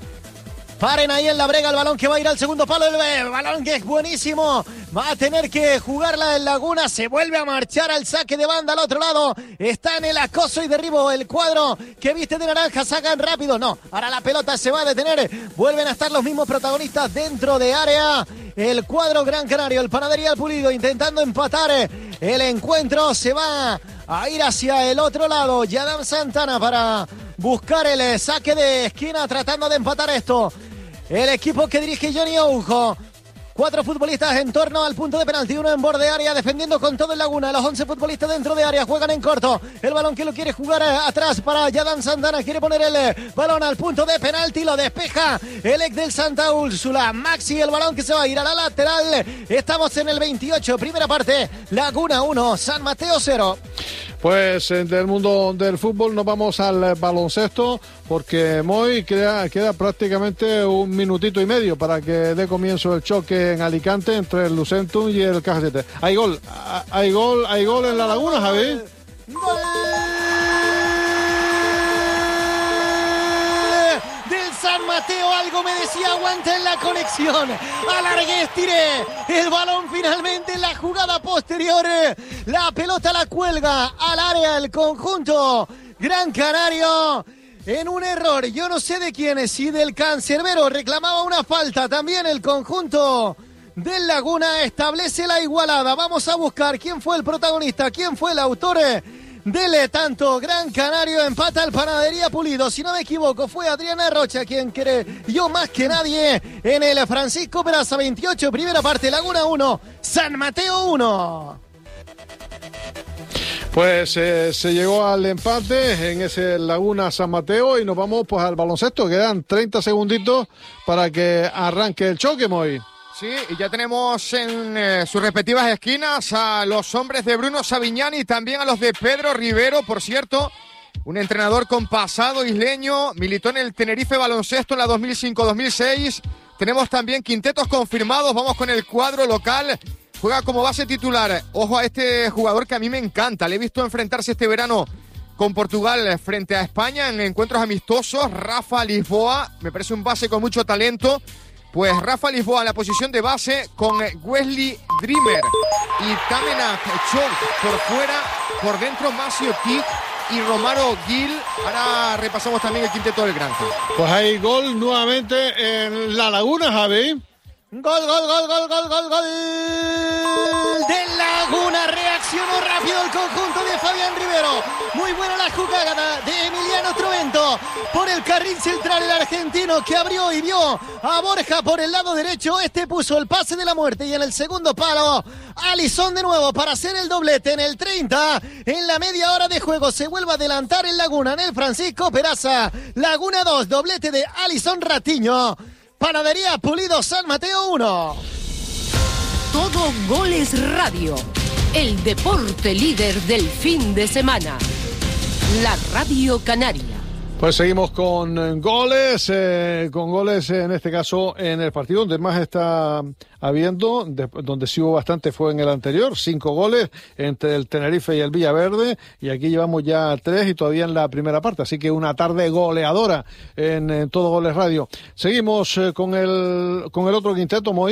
paren ahí en la brega. El balón que va a ir al segundo palo, el balón que es buenísimo, va a tener que jugarla en Laguna, se vuelve a marchar al saque de banda al otro lado, está en el acoso y derribo el cuadro que viste de naranja, sacan rápido, no, ahora la pelota se va a detener, vuelven a estar los mismos protagonistas dentro de área, el cuadro Gran Canario, el Panadería Pulido intentando empatar el encuentro, se va a ir hacia el otro lado, Yadam Santana para buscar el saque de esquina tratando de empatar esto. El equipo que dirige Johnny Oujo. 4 futbolistas en torno al punto de penalti, uno en borde área, defendiendo con todo en Laguna. Los 11 futbolistas dentro de área juegan en corto. El balón que lo quiere jugar atrás para Yadam Santana. Quiere poner el balón al punto de penalti, lo despeja el ex del Santa Úrsula. Maxi, el balón que se va a ir a la lateral. Estamos en el 28, primera parte. Laguna 1, San Mateo 0. Pues del mundo del fútbol nos vamos al baloncesto, porque Moy queda prácticamente un minutito y medio para que dé comienzo el choque en Alicante entre el Lucentum y el Caja 7. Hay gol en la Laguna, Javi. ¡Gol! San Mateo, algo me decía, aguanta en la conexión, alargué, estiré, el balón finalmente en la jugada posterior, la pelota la cuelga al área el conjunto Gran Canario, en un error, yo no sé de quién es, si del Cancerbero, reclamaba una falta, también el conjunto del Laguna establece la igualada, vamos a buscar quién fue el protagonista, quién fue el autor del tanto. Gran Canario empata al Panadería Pulido, si no me equivoco fue Adriana Rocha quien creyó más que nadie en el Francisco Peraza. 28, primera parte, Laguna 1, San Mateo 1. Pues se llegó al empate en ese Laguna San Mateo y nos vamos pues al baloncesto. Quedan 30 segunditos para que arranque el choque, Moy. Sí, y ya tenemos en sus respectivas esquinas a los hombres de Bruno Savignani y también a los de Pedro Rivero, por cierto, un entrenador con pasado isleño, militó en el Tenerife Baloncesto en la 2005-2006. Tenemos también quintetos confirmados, vamos con el cuadro local, juega como base titular. Ojo a este jugador que a mí me encanta, le he visto enfrentarse este verano con Portugal frente a España en encuentros amistosos. Rafa Lisboa, me parece un base con mucho talento. Pues Rafa Lisboa en la posición de base con Wesley Dreamer y Tamena Chong por fuera, por dentro Macio Kik y Romaro Gil. Ahora repasamos también el quinteto del Granca. Pues hay gol nuevamente en la Laguna, Javi. Gol del Laguna, reaccionó rápido el conjunto de Fabián Rivero, muy buena la jugada de Emiliano Trovento por el carril central, el argentino que abrió y vio a Borja por el lado derecho, este puso el pase de la muerte y en el segundo palo Alisson de nuevo para hacer el doblete en el 30, en la media hora de juego se vuelve a adelantar el Laguna en el Francisco Peraza, Laguna 2, doblete de Alisson Ratiño. Panadería Pulido, San Mateo 1. Todo Goles Radio, el deporte líder del fin de semana. La Radio Canaria. Pues seguimos con goles en este caso en el partido donde más está habiendo, donde sí hubo bastante fue en el anterior, 5 goles entre el Tenerife y el Villaverde, y aquí llevamos ya 3 y todavía en la primera parte, así que una tarde goleadora en Todo Goles Radio. Seguimos con el otro quinteto, Moy.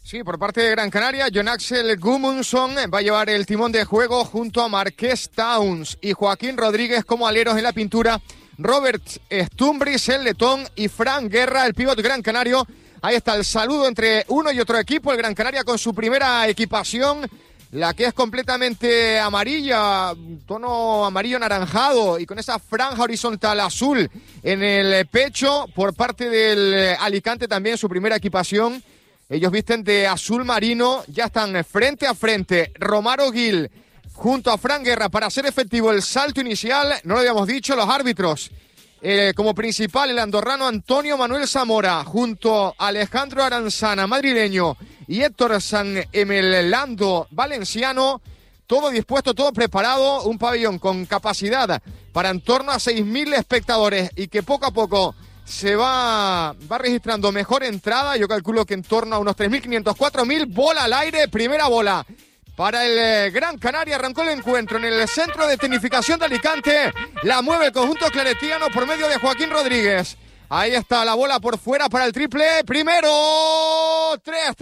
Sí, por parte de Gran Canaria, John Axel Gudmundsson va a llevar el timón de juego junto a Marques Towns y Joaquín Rodríguez como aleros en la pintura. Robert Stumbris, el letón, y Fran Guerra, el pívot gran canario. Ahí está el saludo entre uno y otro equipo. El Gran Canaria con su primera equipación, la que es completamente amarilla, tono amarillo anaranjado y con esa franja horizontal azul en el pecho. Por parte del Alicante también su primera equipación. Ellos visten de azul marino, ya están frente a frente Romaro Gil junto a Fran Guerra para hacer efectivo el salto inicial. No lo habíamos dicho, los árbitros. Como principal el andorrano Antonio Manuel Zamora junto a Alejandro Aranzana, madrileño, y Héctor San Emelando, valenciano. Todo dispuesto, todo preparado, un pabellón con capacidad para en torno a 6.000 espectadores y que poco a poco se va registrando mejor entrada. Yo calculo que en torno a unos 3.500, 4.000. Bola al aire, primera bola para el Gran Canaria. Arrancó el encuentro en el centro de tecnificación de Alicante. La mueve el conjunto claretiano por medio de Joaquín Rodríguez. Ahí está la bola por fuera para el triple. Primero, 3.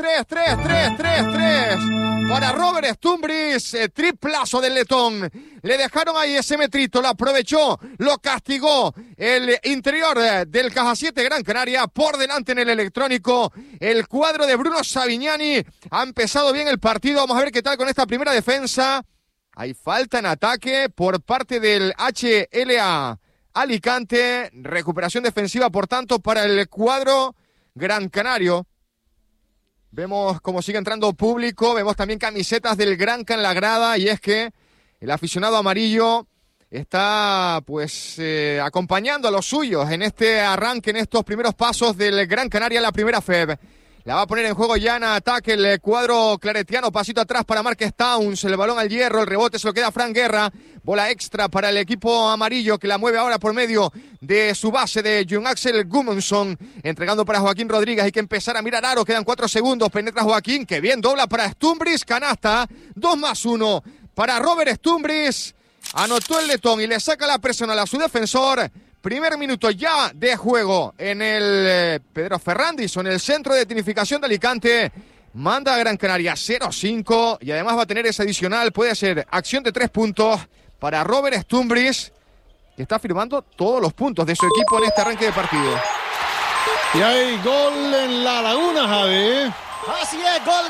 Para Robert Stumbris, triplazo del letón. Le dejaron ahí ese metrito, lo aprovechó, lo castigó el interior del Caja 7 Gran Canaria. Por delante en el electrónico, el cuadro de Bruno Savignani. Ha empezado bien el partido, vamos a ver qué tal con esta primera defensa. Hay falta en ataque por parte del HLA Alicante. Recuperación defensiva, por tanto, para el cuadro gran canario. Vemos cómo sigue entrando público, vemos también camisetas del Granca en la grada, y es que el aficionado amarillo está pues acompañando a los suyos en este arranque, en estos primeros pasos del Gran Canaria en la primera FEB. La va a poner en juego ya en ataque el cuadro claretiano. Pasito atrás para Marques Towns. El balón al hierro. El rebote se lo queda a Fran Guerra. Bola extra para el equipo amarillo, que la mueve ahora por medio de su base de John Axel Gudmundsson. Entregando para Joaquín Rodríguez. Hay que empezar a mirar aro. Quedan 4 segundos. Penetra Joaquín. Que bien dobla para Stumbris. Canasta. 2+1 para Robert Stumbris. Anotó el letón y le saca la personal a su defensor. Primer minuto ya de juego en el Pedro Ferrandis, en el centro de tecnificación de Alicante. Manda a Gran Canaria 0-5 y además va a tener ese adicional. Puede ser acción de 3 puntos para Robert Stumbris, que está firmando todos los puntos de su equipo en este arranque de partido. Y hay gol en La Laguna, Javi. Así es, gol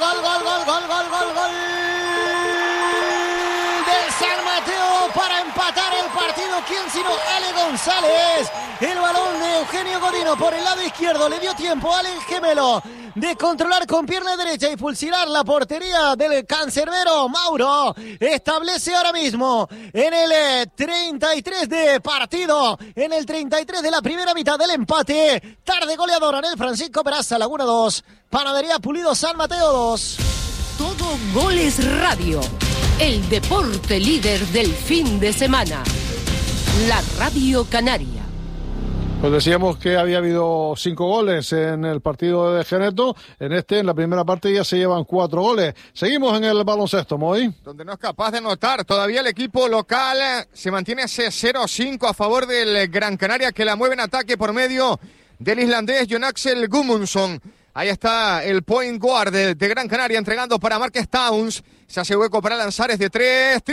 del San Mateo para empatar el partido. ¿Quién sino Ale González? El balón de Eugenio Godino por el lado izquierdo. Le dio tiempo al gemelo de controlar con pierna derecha y fusilar la portería del cancerbero. Mauro establece ahora mismo en el 33 de partido, en el 33 de la primera mitad del empate. Tarde goleadora en el Francisco Peraza. Laguna 2, Panadería Pulido San Mateo 2. Todo Goles Radio. El deporte líder del fin de semana. La Radio Canaria. Pues decíamos que había habido 5 goles en el partido de Geneto. En la primera parte ya se llevan 4 goles. Seguimos en el baloncesto, Moy. Donde no es capaz de anotar. Todavía el equipo local se mantiene ese 0-5 a favor del Gran Canaria, que la mueve en ataque por medio del islandés John Axel Gudmundsson. Ahí está el point guard de Gran Canaria entregando para Marques Towns. Se hace hueco para Lanzares de 3.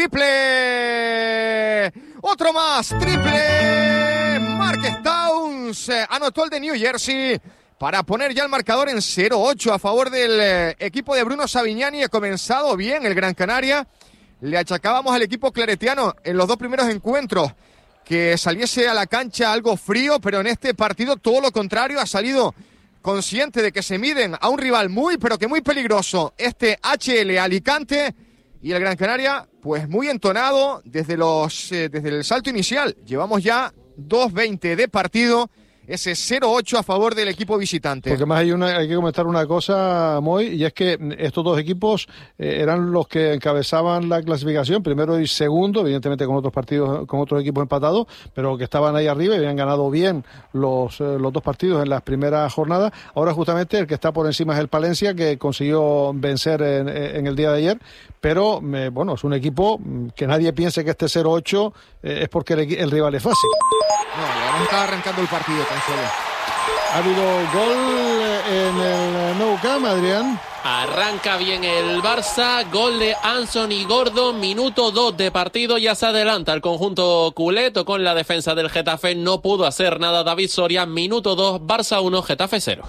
¡Triple! ¡Otro más! ¡Triple! Marques Towns anotó el de New Jersey para poner ya el marcador en 0-8 a favor del equipo de Bruno Savignani. Ha comenzado bien el Gran Canaria. Le achacábamos al equipo claretiano en los 2 primeros encuentros que saliese a la cancha algo frío, pero en este partido todo lo contrario. Ha salido consciente de que se miden a un rival muy, pero que muy peligroso, este HL Alicante, y el Gran Canaria, pues muy entonado desde el salto inicial. Llevamos ya 2:20 de partido, ese 0-8 a favor del equipo visitante. Porque más hay que comentar una cosa, Moy, y es que estos 2 equipos eran los que encabezaban la clasificación, primero y segundo, evidentemente con otros partidos, con otros equipos empatados, pero que estaban ahí arriba y habían ganado bien los 2 partidos en las primeras jornadas. Ahora justamente el que está por encima es el Palencia, que consiguió vencer en el día de ayer, pero bueno, es un equipo que nadie piense que este 0-8 es porque el rival es fácil. No, ya no está arrancando el partido tan solo. Ha habido gol en el Nou Camp, Adrián. Arranca bien el Barça, gol de Anthony Gordon, minuto 2 de partido, ya se adelanta el conjunto culeto con la defensa del Getafe, no pudo hacer nada David Soria, minuto 2, Barça 1, Getafe 0.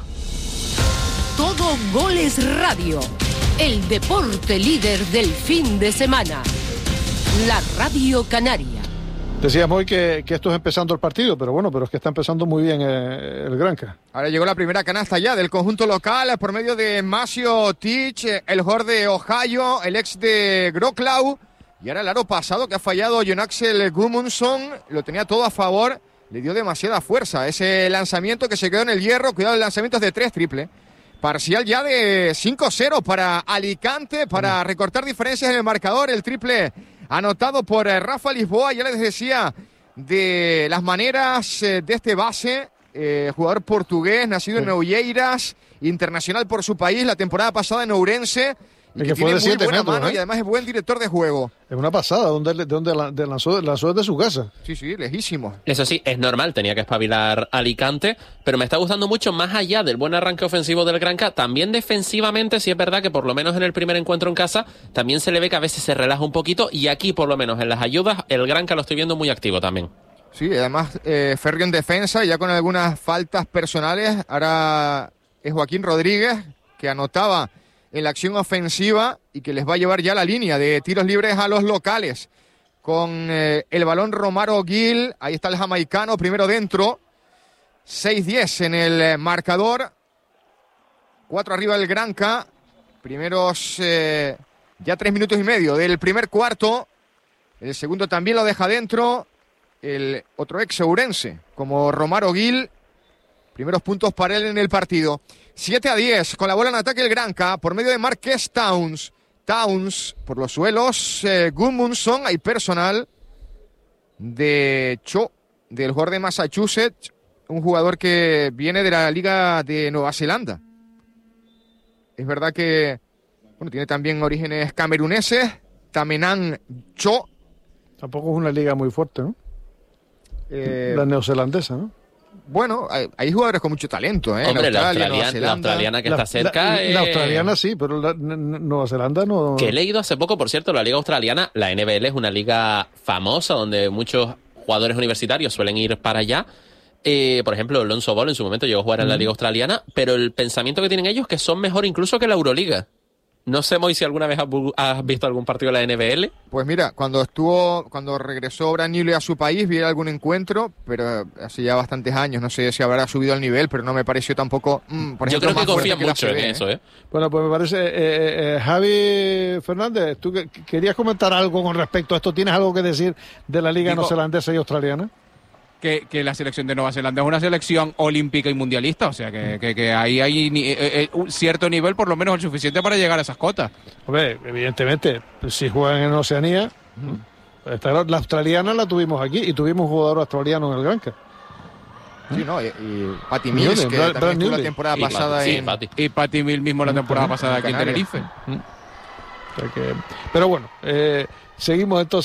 Todo Goles Radio, el deporte líder del fin de semana. La Radio Canaria. Decíamos hoy que esto es empezando el partido, pero es que está empezando muy bien el Granca. Ahora llegó la primera canasta ya del conjunto local por medio de Masio Teach, el jugador de Ohio, el ex de Wrocław. Y ahora el aro pasado que ha fallado Jon Axel Gudmundsson, lo tenía todo a favor, le dio demasiada fuerza. Ese lanzamiento que se quedó en el hierro, cuidado, el lanzamiento es de 3 triple. Parcial ya de 5-0 para Alicante, para recortar diferencias en el marcador, el triple anotado por Rafa Lisboa. Ya les decía de las maneras de este base, jugador portugués, nacido en Oeiras, internacional por su país, la temporada pasada en Ourense, y que tiene muy buena mano, y además es buen director de juego. Es una pasada, donde lanzó desde su casa. Sí, lejísimo. Eso sí, es normal, tenía que espabilar Alicante, pero me está gustando mucho, más allá del buen arranque ofensivo del Granca, también defensivamente, sí es verdad que por lo menos en el primer encuentro en casa, también se le ve que a veces se relaja un poquito, y aquí por lo menos en las ayudas, el Granca lo estoy viendo muy activo también. Sí, además Ferri en defensa, ya con algunas faltas personales. Ahora es Joaquín Rodríguez, que anotaba en la acción ofensiva y que les va a llevar ya la línea de tiros libres a los locales. Con el balón Romaro Gil, ahí está el jamaicano, primero dentro, 6-10 en el marcador, 4 arriba el Granca, primeros ya 3 minutos y medio del primer cuarto, el segundo también lo deja dentro, el otro ex ourense, como Romaro Gil, primeros puntos para él en el partido. 7-10, con la bola en ataque el Granca, por medio de Marques Towns. Towns, por los suelos, Gudmundsson, hay personal de Cho, del jugador de Massachusetts, un jugador que viene de la Liga de Nueva Zelanda. Es verdad que tiene también orígenes cameruneses, Tamenan Cho. Tampoco es una liga muy fuerte, ¿no? La neozelandesa, ¿no? Bueno, hay jugadores con mucho talento, ¿eh? Hombre, la australiana que está cerca. La australiana sí, pero la Nueva Zelanda no. Que he leído hace poco, por cierto, la liga australiana, la NBL es una liga famosa donde muchos jugadores universitarios suelen ir para allá. Por ejemplo, Lonzo Ball en su momento llegó a jugar en la liga australiana, pero el pensamiento que tienen ellos es que son mejor incluso que la Euroliga. No sé, Moy, si alguna vez has visto algún partido de la NBL. Pues mira, cuando regresó Brad Newley a su país, vi algún encuentro, pero hace ya bastantes años. No sé si habrá subido al nivel, pero no me pareció tampoco. Por ejemplo, yo creo que confían que mucho en eso, ¿eh? Bueno, pues me parece. Javi Fernández, tú querías comentar algo con respecto a esto. ¿Tienes algo que decir de la liga neozelandesa y australiana? Que la selección de Nueva Zelanda es una selección olímpica y mundialista, o sea que ahí hay un cierto nivel, por lo menos el suficiente para llegar a esas cotas. Hombre, evidentemente, si juegan en Oceanía, la australiana la tuvimos aquí y tuvimos un jugador australiano en el Granca. Sí, ¿no? Y Patty Mills, que también estuvo la temporada pasada y Patty Mills mismo la temporada pasada aquí en Tenerife. Pero bueno, seguimos entonces.